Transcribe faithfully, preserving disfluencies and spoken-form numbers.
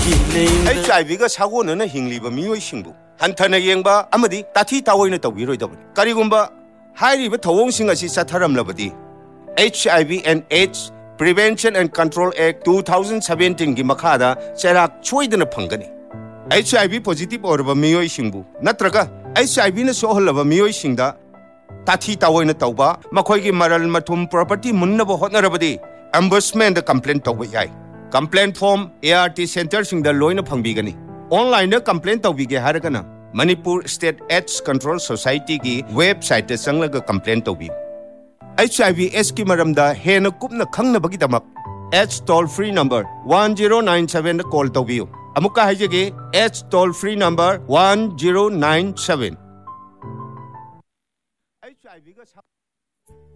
H I V 가 사고는 hingliba miyoisingbu hanthana yengba amadi tathi tawoina tawbiroidabani karigumba hairiba thawongsing asi satharamlabadi H I V and AIDS Prevention and Control Act twenty seventeen gi makhada cherak choidana phangani H I V positive orba miyoisingbu natraga H I V na soholaba miyoisingda tathi tawoina tawba makhoigi maral mathum property munnaba hotnarabadi ombudsman da complaint tawba yai complaint form A R T center sing the loina phangbigani online na complaint tawbige haragana Manipur State AIDS Control Society gi website ta sanglaga complaint tawbi H I V S ki maramda hena kupna khangnabagi damak AIDS toll free number one zero nine seven na call tawbiyo amuka haijege AIDS toll free number one zero nine seven H I V ga